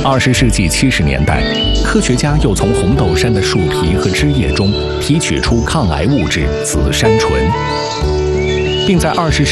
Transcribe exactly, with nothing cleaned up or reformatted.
二十世纪七十年代，科学家又从红豆杉的树皮和枝叶中提取出抗癌物质紫杉醇，并在二十